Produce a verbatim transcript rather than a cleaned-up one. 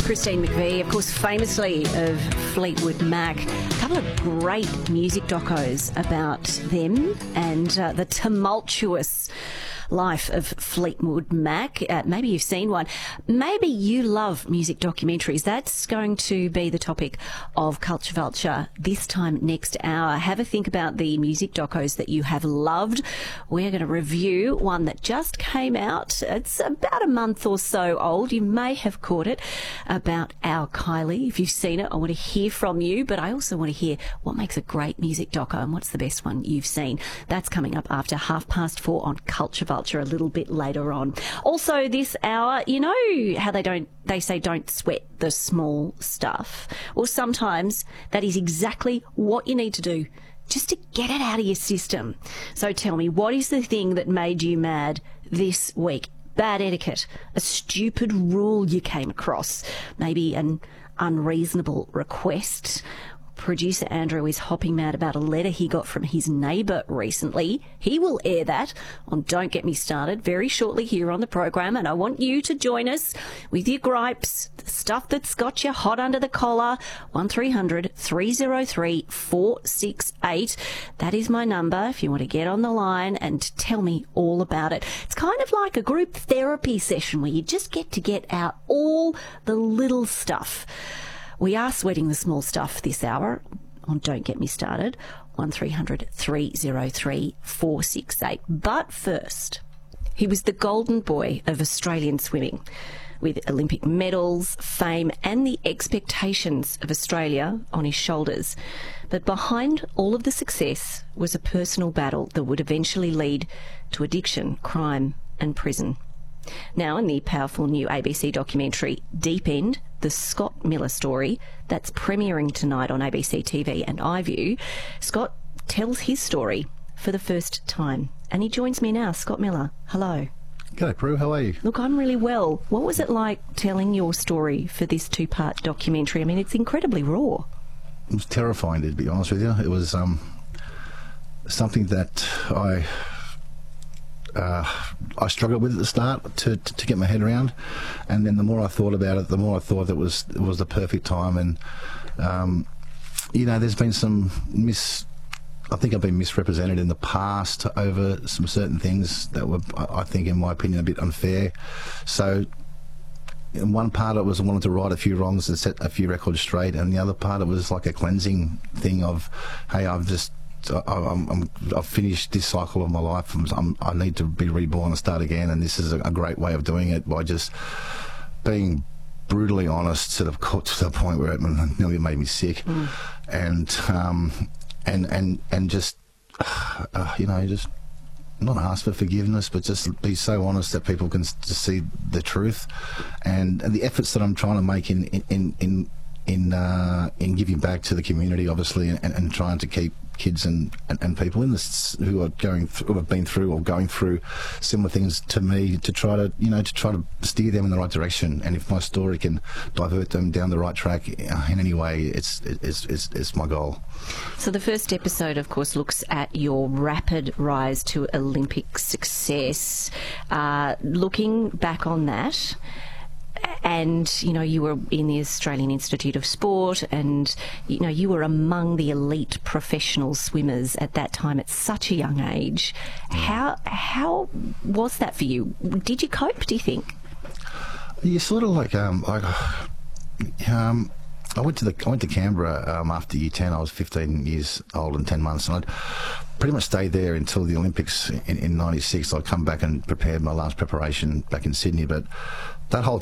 Christine McVie, of course, famously of Fleetwood Mac. A couple of great music docos about them and uh, the tumultuous life of Fleetwood Mac. Uh, maybe you've seen one. Maybe you love music documentaries. That's going to be the topic of Culture Vulture this time next hour. Have a think about the music docos that you have loved. We're going to review one that just came out. It's about a month or so old. You may have caught it, about our Kylie. If you've seen it, I want to hear from you, but I also want to hear what makes a great music doco and what's the best one you've seen. That's coming up after half past four on Culture Vulture a little bit later on. Also this hour, you know how they don't they say don't sweat the small stuff. Well, sometimes that is exactly what you need to do just to get it out of your system. So tell me, what is the thing that made you mad this week? Bad etiquette, a stupid rule you came across, maybe an unreasonable request. Producer Andrew is hopping mad about a letter he got from his neighbour recently. He will air that on Don't Get Me Started very shortly here on the program, and I want you to join us with your gripes, the stuff that's got you hot under the collar. one three hundred three oh three four six eight. That is my number if you want to get on the line and tell me all about it. It's kind of like a group therapy session where you just get to get out all the little stuff. We are sweating the small stuff this hour on Don't Get Me Started, one three hundred three oh three four six eight. But first, he was the golden boy of Australian swimming, with Olympic medals, fame and the expectations of Australia on his shoulders. But behind all of the success was a personal battle that would eventually lead to addiction, crime and prison. Now, in the powerful new A B C documentary Deep End, the Scott Miller story, that's premiering tonight on A B C T V and iView, Scott tells his story for the first time. And he joins me now. Scott Miller, hello. G'day, Prue. How are you? Look, I'm really well. What was it like telling your story for this two-part documentary? I mean, it's incredibly raw. It was terrifying, to be honest with you. It was um, something that I... Uh, I struggled with at the start to, to, to get my head around, and then the more I thought about it, the more I thought it was it was the perfect time. And um, you know, there's been some mis. I think I've been misrepresented in the past over some certain things that were, I think, in my opinion, a bit unfair. So, in one part, it was I wanted to right a few wrongs and set a few records straight, and the other part, it was like a cleansing thing of, hey, I've just. I'm, I'm, I've finished this cycle of my life. I'm, I'm, I need to be reborn and start again, and this is a, a great way of doing it by just being brutally honest to the to the point where it nearly made me sick, mm. and um, and and and just uh, you know just not ask for forgiveness, but just be so honest that people can just see the truth, and, and the efforts that I'm trying to make in in in in uh, in giving back to the community, obviously, and, and trying to keep kids and, and, and people in this who are going through, who have been through or going through similar things to me, to try to you know to try to steer them in the right direction. And if my story can divert them down the right track in any way, it's it's it's, it's my goal. So the first episode, of course, looks at your rapid rise to Olympic success. Uh, looking back on that. And, you know, you were in the Australian Institute of Sport and, you know, you were among the elite professional swimmers at that time at such a young age. How how was that for you? Did you cope, do you think? Yeah, sort of like, um, I, um, I went to the I went to Canberra um, after year ten. I was fifteen years old and ten months, and I'd pretty much stayed there until the Olympics in, in ninety-six. I'd come back and prepared my last preparation back in Sydney, but that whole